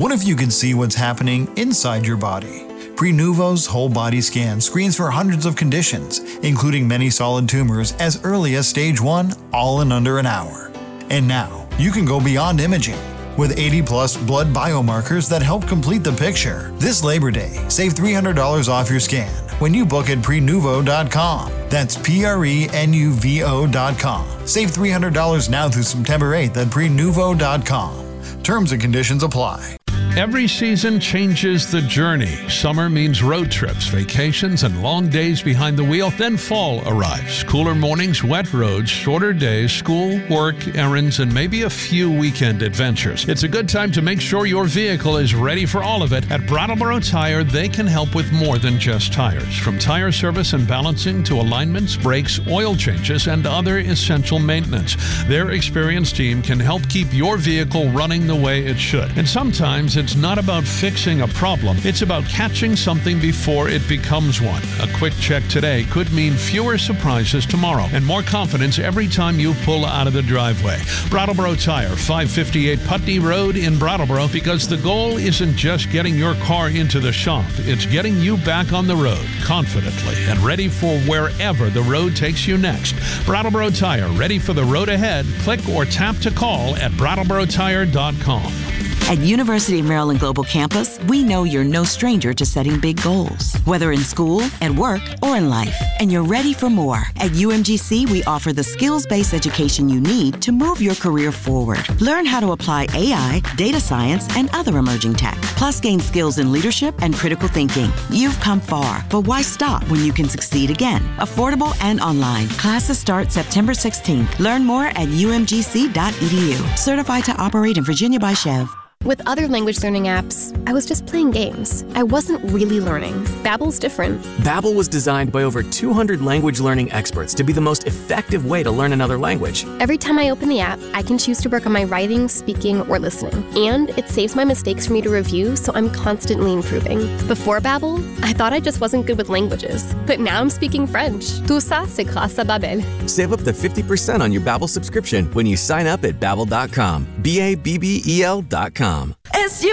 What if you could see what's happening inside your body? Prenuvo's whole body scan screens for hundreds of conditions, including many solid tumors as early as stage 1, all in under an hour. And now, you can go beyond imaging. With 80-plus blood biomarkers that help complete the picture. This Labor Day, save $300 off your scan when you book at Prenuvo.com. That's Prenuvo.com. Save $300 now through September 8th at Prenuvo.com. Terms and conditions apply. Every season changes the journey. Summer means road trips, vacations, and long days behind the wheel. Then fall arrives. Cooler mornings, wet roads, shorter days, school, work, errands, and maybe a few weekend adventures. It's a good time to make sure your vehicle is ready for all of it. At Brattleboro Tire, they can help with more than just tires. From tire service and balancing to alignments, brakes, oil changes, and other essential maintenance. Their experienced team can help keep your vehicle running the way it should. And sometimes it's not about fixing a problem. It's about catching something before it becomes one. A quick check today could mean fewer surprises tomorrow and more confidence every time you pull out of the driveway. Brattleboro Tire, 558 Putney Road in Brattleboro, because the goal isn't just getting your car into the shop. It's getting you back on the road confidently and ready for wherever the road takes you next. Brattleboro Tire, ready for the road ahead. Click or tap to call at BrattleboroTire.com. At University of Maryland Global Campus, we know you're no stranger to setting big goals, whether in school, at work, or in life, and you're ready for more. At UMGC, we offer the skills-based education you need to move your career forward. Learn how to apply AI, data science, and other emerging tech, plus gain skills in leadership and critical thinking. You've come far, but why stop when you can succeed again? Affordable and online. Classes start September 16th. Learn more at umgc.edu. Certified to operate in Virginia by Chev. With other language learning apps, I was just playing games. I wasn't really learning. Babbel's different. Babbel was designed by over 200 language learning experts to be the most effective way to learn another language. Every time I open the app, I can choose to work on my writing, speaking, or listening. And it saves my mistakes for me to review, so I'm constantly improving. Before Babbel, I thought I just wasn't good with languages. But now I'm speaking French. Tout ça, c'est grâce à Babbel. Save up to 50% on your Babbel subscription when you sign up at Babbel.com. BABBEL.com.